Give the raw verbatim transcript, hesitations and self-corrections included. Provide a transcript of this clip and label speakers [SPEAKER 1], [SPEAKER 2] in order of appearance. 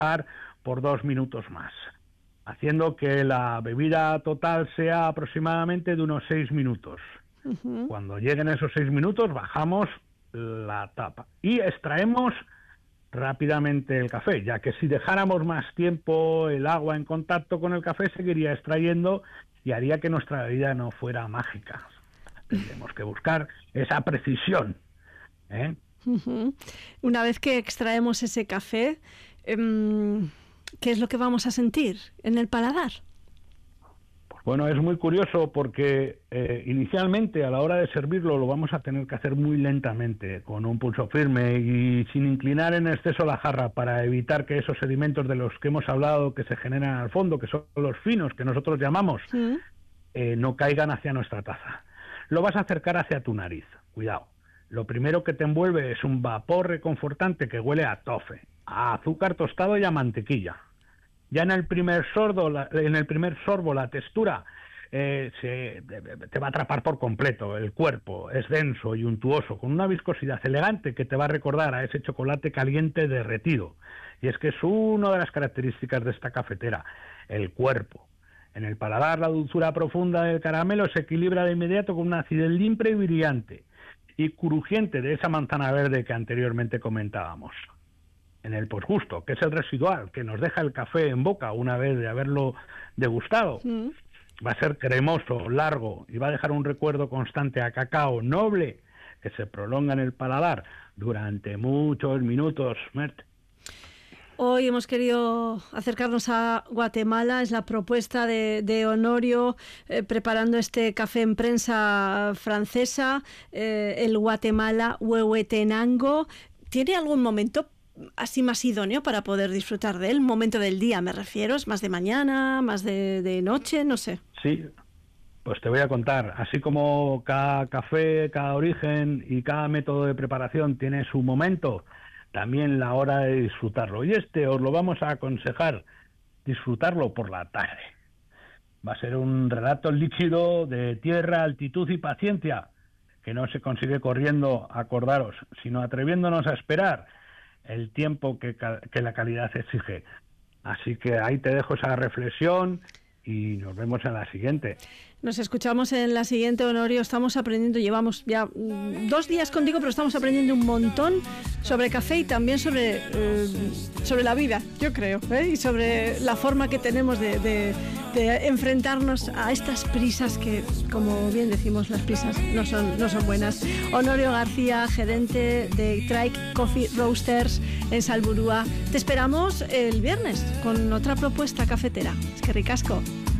[SPEAKER 1] por dos minutos más, haciendo que la bebida total sea aproximadamente de unos seis minutos. Uh-huh. Cuando lleguen esos seis minutos, bajamos la tapa y extraemos rápidamente el café, ya que si dejáramos más tiempo el agua en contacto con el café, seguiría extrayendo y haría que nuestra bebida no fuera mágica. Tendremos que buscar esa precisión, ¿eh?
[SPEAKER 2] Uh-huh. Una vez que extraemos ese café, um, ¿qué es lo que vamos a sentir en el paladar?
[SPEAKER 1] Bueno, es muy curioso porque eh, inicialmente a la hora de servirlo lo vamos a tener que hacer muy lentamente, con un pulso firme y sin inclinar en exceso la jarra para evitar que esos sedimentos de los que hemos hablado que se generan al fondo, que son los finos que nosotros llamamos, ¿sí? eh, no caigan hacia nuestra taza. Lo vas a acercar hacia tu nariz, cuidado. Lo primero que te envuelve es un vapor reconfortante que huele a tofe, a azúcar tostado y a mantequilla. Ya en el primer sorbo, la, en el primer sorbo la textura eh, se, te va a atrapar por completo. El cuerpo es denso y untuoso, con una viscosidad elegante que te va a recordar a ese chocolate caliente derretido. Y es que es una de las características de esta cafetera, el cuerpo. En el paladar, la dulzura profunda del caramelo se equilibra de inmediato con una acidez limpia y brillante y crujiente de esa manzana verde que anteriormente comentábamos. En el posgusto, que es el residual, que nos deja el café en boca una vez de haberlo degustado, sí. va a ser cremoso, largo y va a dejar un recuerdo constante a cacao noble que se prolonga en el paladar durante muchos minutos. Mert.
[SPEAKER 2] Hoy hemos querido acercarnos a Guatemala, es la propuesta de, de Honorio eh, preparando este café en prensa francesa, eh, el Guatemala Huehuetenango. ¿Tiene algún momento así más idóneo para poder disfrutar de él? Un momento del día, me refiero, ¿es más de mañana, más de, de noche? No sé.
[SPEAKER 1] Sí, pues te voy a contar. Así como cada café, cada origen y cada método de preparación tiene su momento, también la hora de disfrutarlo. Y este os lo vamos a aconsejar, disfrutarlo por la tarde. Va a ser un relato líquido de tierra, altitud y paciencia, que no se consigue corriendo, acordaros, sino atreviéndonos a esperar el tiempo que, que la calidad exige. Así que ahí te dejo esa reflexión y nos vemos en la siguiente.
[SPEAKER 2] Nos escuchamos en la siguiente, Honorio. Estamos aprendiendo, llevamos ya dos días contigo, pero estamos aprendiendo un montón sobre café y también sobre, eh, sobre la vida, yo creo, ¿eh? Y sobre la forma que tenemos de, de, de enfrentarnos a estas prisas que, como bien decimos, las prisas no son, no son buenas. Honorio García, gerente de Trike Coffee Roasters en Salburua. Te esperamos el viernes con otra propuesta cafetera. Es que ricasco.